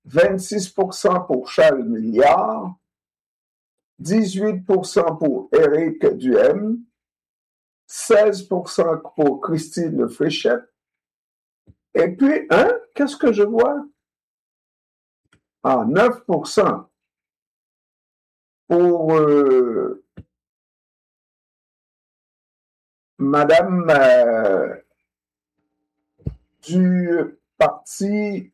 26% pour Charles Milliard, 18% pour Éric Duhem, 16% pour Christine Fréchette, et puis, qu'est-ce que je vois? 9% pour Madame du parti,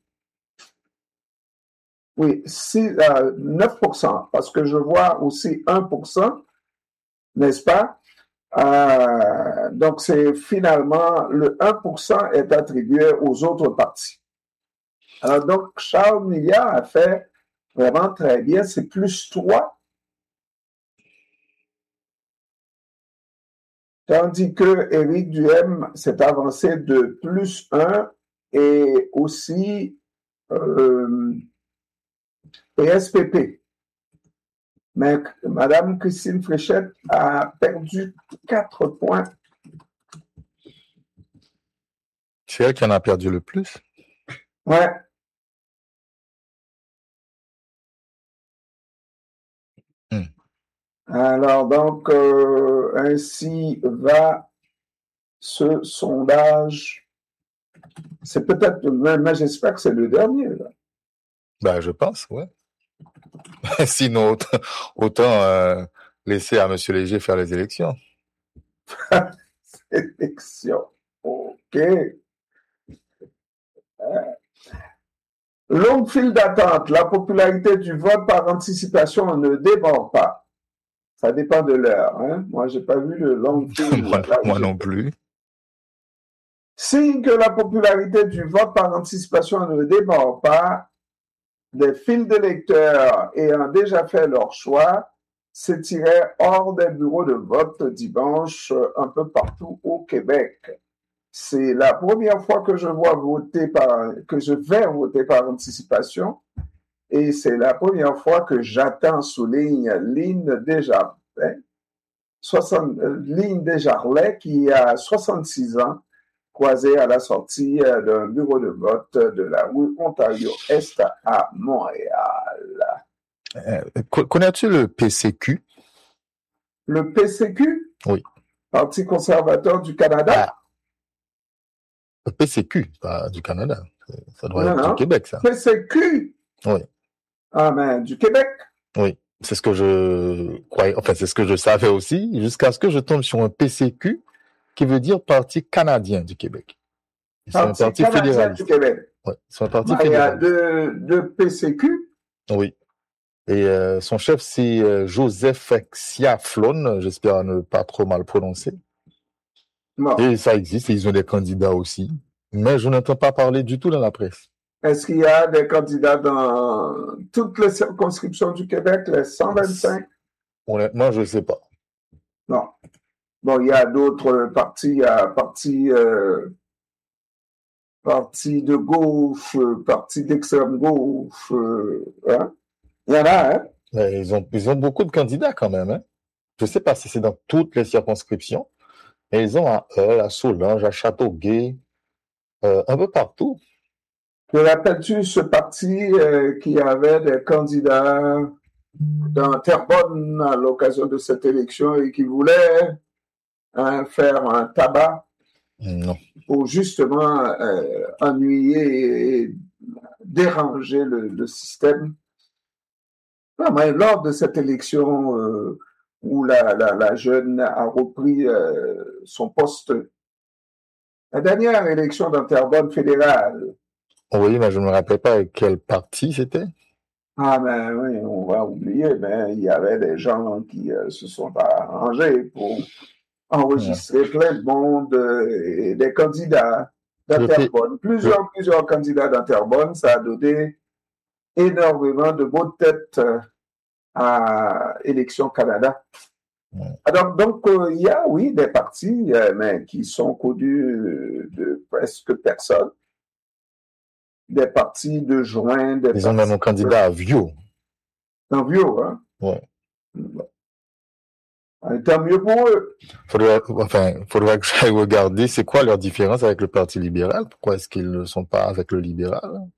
oui, 9%, parce que je vois aussi 1%, n'est-ce pas? Donc, c'est finalement, le 1% est attribué aux autres partis. Alors, donc, Charles Milliard a fait vraiment très bien, c'est plus 3. Tandis que Éric Duhem s'est avancé de plus 1 et aussi PSPP. Mais Madame Christine Fréchette a perdu 4 points. C'est elle qui en a perdu le plus? Ouais. Alors, donc, ainsi va ce sondage. C'est peut-être, mais j'espère que c'est le dernier, là. Ben, je pense, ouais. Sinon, autant laisser à M. Léger faire les élections. Élections. OK. Longue file d'attente. La popularité du vote par anticipation ne déborde pas. Ça dépend de l'heure. Hein? Moi, j'ai pas vu le long file. moi non plus. Signe que la popularité du vote par anticipation ne déborde pas, des files d'électeurs ayant déjà fait leur choix s'étiraient hors des bureaux de vote dimanche un peu partout au Québec. C'est la première fois que je vais voter par anticipation, et c'est la première fois que j'attends sous ligne Ligne Desjarlais, qui a 66 ans, croisée à la sortie d'un bureau de vote de la rue Ontario-Est à Montréal. Connais-tu le PCQ? Le PCQ? Oui. Parti conservateur du Canada? Le PCQ, pas du Canada. Ça doit être du Québec, ça. PCQ? Oui. Ah, mais du Québec? Oui. C'est ce que je croyais, enfin, c'est ce que je savais aussi, jusqu'à ce que je tombe sur un PCQ qui veut dire Parti canadien du Québec. C'est un parti fédéraliste. Du Québec. Oui, c'est un parti fédéraliste. Il y a deux PCQ? Oui. Et son chef, c'est Joseph Xiaflon, j'espère ne pas trop mal prononcer. Non. Et ça existe, et ils ont des candidats aussi. Mais je n'entends pas parler du tout dans la presse. Est-ce qu'il y a des candidats dans toutes les circonscriptions du Québec, les 125? Honnêtement, je ne sais pas. Non. Bon, il y a d'autres partis, il y a parti de gauche, parti d'extrême gauche, hein? Il y en a, hein? Mais ils ont beaucoup de candidats quand même, hein? Je ne sais pas si c'est dans toutes les circonscriptions, mais ils ont à Hull, à Soulanges, à Châteauguay, un peu partout. Te rappelles-tu ce parti qui avait des candidats dans Terrebonne à l'occasion de cette élection et qui voulait faire un tabac? Non. Pour justement ennuyer et déranger le système? Non, mais lors de cette élection où la jeune a repris son poste, la dernière élection dans Terrebonne fédérale. Oui, mais je ne me rappelle pas quel parti c'était. Ah ben oui, on va oublier, mais il y avait des gens qui se sont arrangés pour enregistrer plein de monde et des candidats d'Interbonne. Plusieurs candidats d'Interbonne, ça a donné énormément de beaux têtes à Élections Canada. Alors, donc, il y a, oui, des partis, mais qui sont connus de presque personne. Des partis de juin. Ils ont même un candidat à Vio. Un Vio, hein? Oui. Tant mieux pour eux. Faudrait que j'aille regarder c'est quoi leur différence avec le Parti libéral. Pourquoi est-ce qu'ils ne sont pas avec le libéral?